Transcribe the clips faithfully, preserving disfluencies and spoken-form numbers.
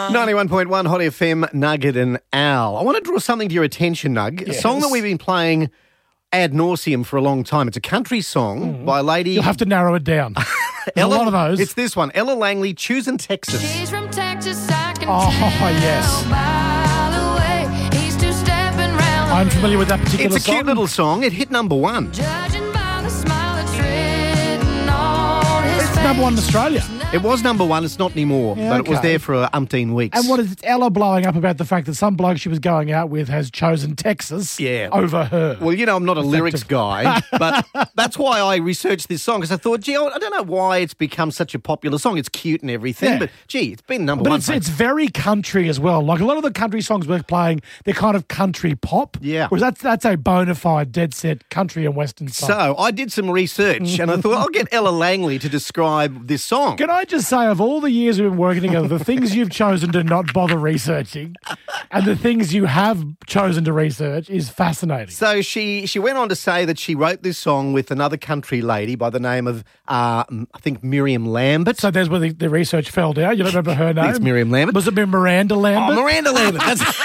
ninety-one point one Hot F M, Nugget and Al. I want to draw something to your attention, Nug. Yes. A song that we've been playing ad nauseum for a long time. It's a country song mm. by a lady... You'll have to narrow it down. Ella, a lot of those. It's this one, Ella Langley, Choosing Texas. She's from Texas, I can Oh, tell yes. by the way he's two-stepping round I'm the familiar with that particular It's a song. cute little song. It hit number one. Judging by the smile that's written on his It's number one in Australia. It was number one. It's not anymore, Yeah, but it was okay. there for uh, umpteen weeks. And what is it? Ella blowing up about the fact that some bloke she was going out with has chosen Texas Yeah. over her. Well, you know, I'm not a lyrics Effective. guy, but that's why I researched this song, because I thought, gee, I don't know why it's become such a popular song. It's cute and everything, Yeah. but gee, it's been number But one. it's, it's very country as well. Like a lot of the country songs we're playing, they're kind of country pop. Yeah. Whereas that's that's a bona fide, dead set country and western song. So I did some research, and I thought I'll get Ella Langley to describe this song. Can I just say, of all the years we've been working together, the things you've chosen to not bother researching and the things you have chosen to research is fascinating. So she she went on to say that she wrote this song with another country lady by the name of, uh, I think, Miriam Lambert. So there's where the, the research fell down. You don't remember her name? It's Miriam Lambert. Was it Miranda Lambert? Oh, Miranda Lambert. That's...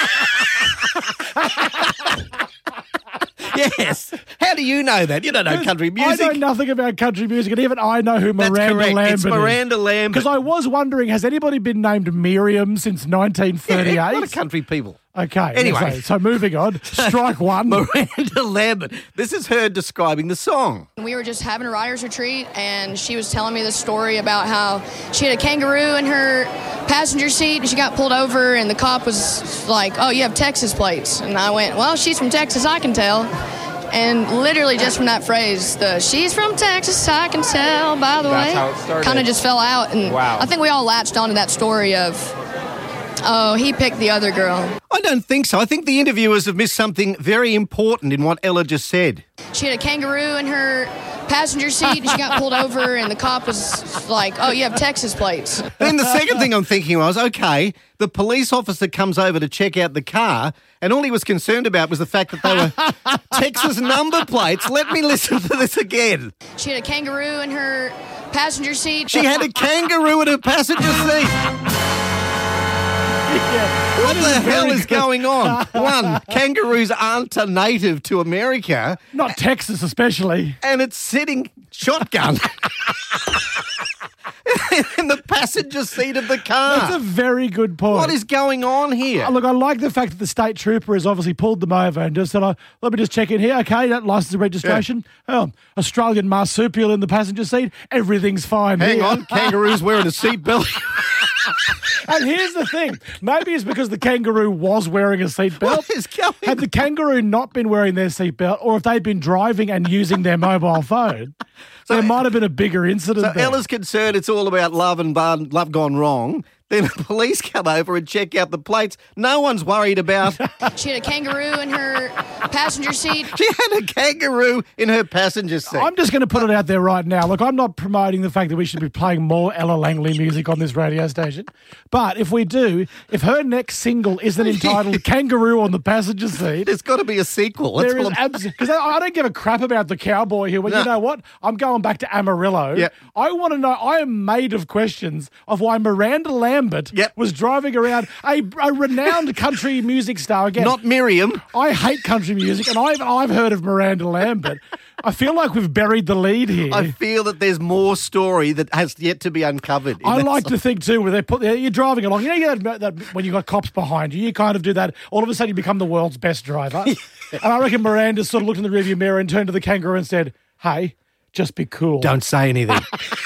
Yes. How do you know that? You don't know country music. I know nothing about country music, and even I know who That's Miranda correct. Lambert It's Miranda Lambert. Because I was wondering, has anybody been named Miriam since nineteen thirty-eight? Yeah, a lot of country people. Okay. Anyway. So, so moving on. Strike one. Miranda Lambert. This is her describing the song. We were just having a writer's retreat, and she was telling me this story about how she had a kangaroo in her passenger seat, and she got pulled over, and the cop was like, oh, you have Texas plates. And I went, well, she's from Texas, I can tell. And literally just from that phrase, the she's from Texas, I can tell, by the That's way, how it started. kind of just fell out. And Wow. I think we all latched onto that story of, oh, he picked the other girl. I don't think so. I think the interviewers have missed something very important in what Ella just said. She had a kangaroo in her passenger seat, and she got pulled over, and the cop was like, oh, you have Texas plates. Then the second thing I'm thinking was, okay, the police officer comes over to check out the car, and all he was concerned about was the fact that they were Texas number plates. Let me listen to this again. She had a kangaroo in her passenger seat. She had a kangaroo in her passenger seat. Yeah. What That the a hell very is good- going on? One, kangaroos aren't a native to America, Not Texas especially. and it's sitting shotgun in the passenger seat of the car. That's a very good point. What is going on here? Oh, look, I like the fact that the state trooper has obviously pulled them over and just said, oh, let me just check in here. Okay, that license and registration. Oh, Australian marsupial in the passenger seat. Everything's fine Hang here. on, kangaroo's wearing a seatbelt. And here's the thing. Maybe it's because the kangaroo was wearing a seatbelt. What is going Had the kangaroo not been wearing their seatbelt, or if they'd been driving and using their mobile phone, there might have been a bigger incident So there. Ella's concerned it's all about love and bar- love gone wrong. Then the police come over and check out the plates. No one's worried about... She had a kangaroo in her passenger seat. She had a kangaroo in her passenger seat. I'm just going to put it out there right now. Look, I'm not promoting the fact that we should be playing more Ella Langley music on this radio station. But if we do, if her next single isn't entitled Kangaroo on the Passenger Seat, There's got to be a sequel. That's there is all I'm- absolutely... Because I, I don't give a crap about the cowboy here. Well, No. you know what? I'm going back to Amarillo. Yeah. I want to know... I am made of questions of why Miranda Lambert Yep. was driving around a, a renowned country music star. Again, Not Miriam. I hate country music, and I've, I've heard of Miranda Lambert. I feel like we've buried the lead here. I feel that there's more story that has yet to be uncovered. in I that like song. to think too, where they put you're driving along. You know, you know that, that when you got cops behind you, you kind of do that. All of a sudden, you become the world's best driver. And I reckon Miranda sort of looked in the rearview mirror and turned to the kangaroo and said, "Hey, just be cool. Don't say anything.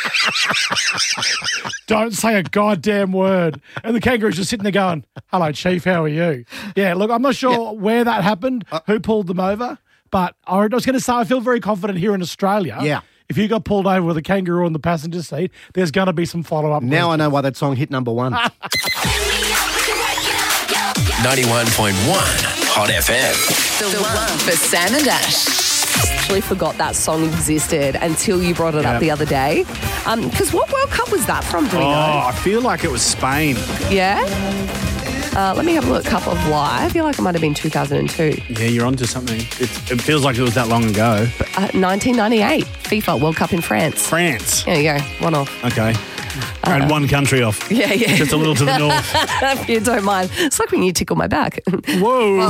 Don't say a goddamn word." And the kangaroo's just sitting there going, "Hello, Chief, how are you?" Yeah, look, I'm not sure where that happened, Uh, who pulled them over, but I was going to say I feel very confident here in Australia. Yeah. If you got pulled over with a kangaroo on the passenger seat, there's going to be some follow-up. Now I know why that song hit number one. ninety-one point one Hot F M. The one for Sam and Ash. Actually forgot that song existed until you brought it Yeah. up the other day. Because what World Cup was that from? Do we Oh, know? I feel like it was Spain. Yeah? Uh, let me have a look. Cup of Life. I feel like it might have been two thousand two. Yeah, you're onto something. It, it feels like it was that long ago. Uh, nineteen ninety-eight. FIFA World Cup in France. France. There you go. One off. Okay. And one country off. Yeah, yeah. Just a little to the north. If you don't mind. It's like when you tickle my back. Whoa.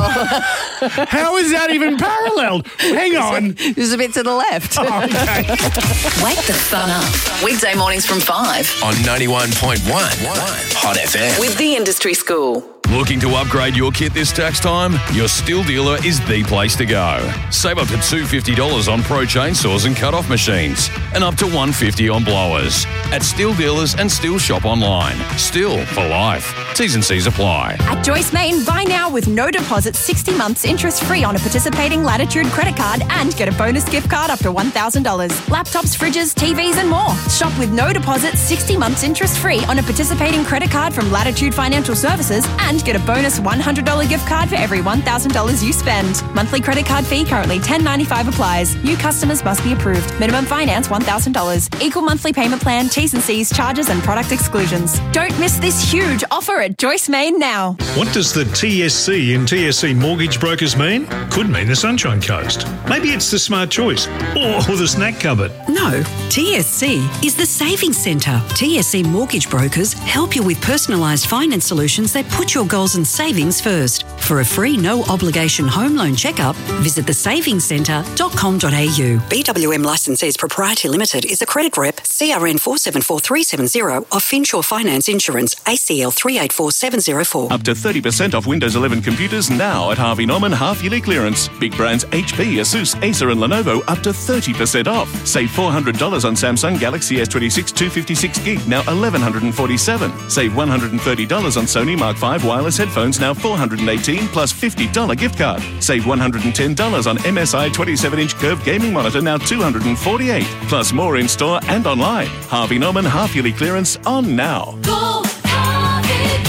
How is that even paralleled? Hang on. Just a bit to the left. Oh, okay. Wake the fun up. Weekday mornings from five. On ninety-one point one Hot F M. With the Industry School. Looking to upgrade your kit this tax time? Your Stihl dealer is the place to go. Save up to two hundred fifty dollars on pro chainsaws and cut-off machines and up to one hundred fifty dollars on blowers. At Stihl Dealers and Stihl Shop online. Stihl for life. T's and C's apply. At Joyce Main, buy now with no deposit, sixty months interest-free on a participating Latitude credit card and get a bonus gift card up to one thousand dollars. Laptops, fridges, T Vs and more. Shop with no deposit, sixty months interest-free on a participating credit card from Latitude Financial Services and get a bonus one hundred dollars gift card for every one thousand dollars you spend. Monthly credit card fee currently ten dollars and ninety-five cents applies. New customers must be approved. Minimum finance one thousand dollars. Equal monthly payment plan, T's and C's, charges and product exclusions. Don't miss this huge offer at Joyce Main now. What does the T S C in T S C Mortgage Brokers mean? Could mean the Sunshine Coast. Maybe it's the Smart Choice or the Snack Cupboard. No, T S C is the Savings Centre. T S C Mortgage Brokers help you with personalised finance solutions that put your goals and savings first. For a free no obligation home loan checkup, visit the savings centre dot com dot a u. B W M Licensees Proprietary Limited is a credit rep C R N four seven four three seven zero of Finsure Finance Insurance A C L three eight four seven zero four. Up to thirty percent off Windows eleven computers now at Harvey Norman half-yearly clearance. Big brands H P, Asus, Acer and Lenovo up to thirty percent off. Save four hundred dollars on Samsung Galaxy S twenty-six two fifty-six gig, now eleven forty-seven. Save one hundred thirty dollars on Sony Mark five wireless headphones, now four hundred eighteen plus fifty dollars gift card. Save one hundred ten dollars on M S I twenty-seven inch curved gaming monitor, now two hundred forty-eight dollars. Plus more in store and online. Harvey Norman half-yearly clearance on now. Go, Harvey,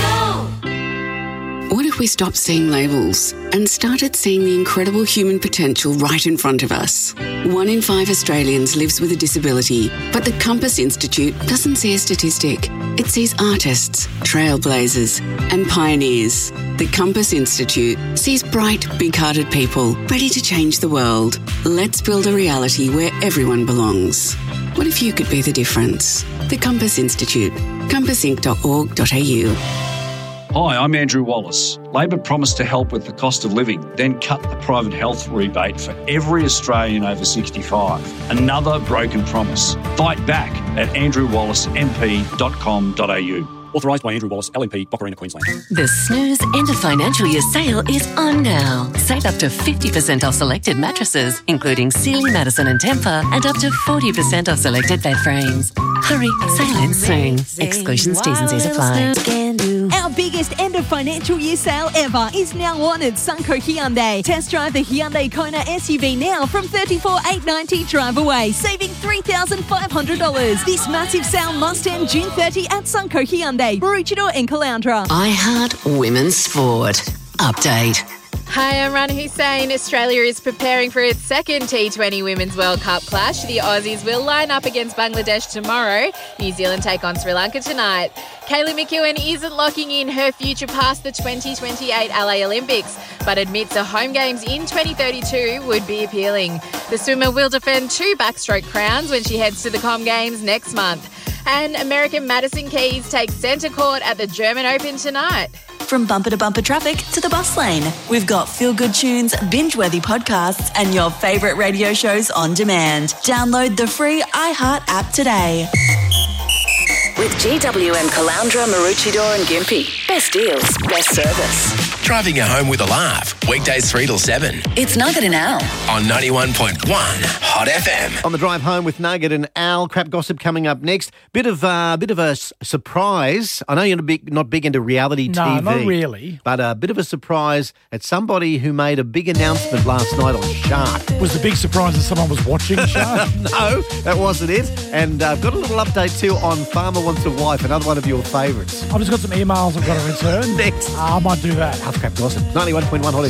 go. What if we stopped seeing labels and started seeing the incredible human potential right in front of us? One in five Australians lives with a disability, but the Compass Institute doesn't see a statistic. It sees artists, trailblazers, and pioneers. The Compass Institute sees bright, big-hearted people ready to change the world. Let's build a reality where everyone belongs. What if you could be the difference? The Compass Institute. compass inc dot org dot a u. Hi, I'm Andrew Wallace. Labor promised to help with the cost of living, then cut the private health rebate for every Australian over sixty-five. Another broken promise. Fight back at andrew wallace m p dot com dot a u. Authorised by Andrew Wallace, L M P, Boccarina, Queensland. The Snooze End of Financial Year sale is on now. Save up to fifty percent off selected mattresses, including Sealy, Madison and Tempur, and up to forty percent off selected bed frames. Hurry, sale ends soon. Exclusions, T's and C's apply. Our biggest end of financial year sale ever is now on at Sunco Hyundai. Test drive the Hyundai Kona S U V now from thirty-four thousand eight hundred ninety dollars drive away, saving three thousand five hundred dollars. This massive sale must end June thirtieth at Sunco Hyundai, Maroochydore and Caloundra. I Heart Women's Sport. Update. Hi, I'm Rana Hussain. Australia is preparing for its second T twenty Women's World Cup clash. The Aussies will line up against Bangladesh tomorrow. New Zealand take on Sri Lanka tonight. Kaylee McEwen isn't locking in her future past the twenty twenty-eight L A Olympics, but admits a home games in twenty thirty-two would be appealing. The swimmer will defend two backstroke crowns when she heads to the Com Games next month. And American Madison Keys takes centre court at the German Open tonight. From bumper to bumper traffic to the bus lane, we've got feel-good tunes, binge-worthy podcasts, and your favourite radio shows on demand. Download the free iHeart app today. With G W M Caloundra, Maroochydore and Gympie. Best deals, best service. Driving you home with a laugh. Weekdays three till seven. It's Nugget and Al. On ninety-one point one Hot F M. On the drive home with Nugget and Al. Crap gossip coming up next. Bit of uh, bit of a s- surprise. I know you're not big, not big into reality No, T V. not really. But a bit of a surprise at somebody who made a big announcement last night on Shark. Was the big surprise that someone was watching Shark? No, that wasn't it. And uh, I've got a little update too on Farmer Wants a Wife, another one of your favourites. I've just got some emails I've got to return. Next. Uh, I might do that. House Crap Gossip. ninety-one point one Hot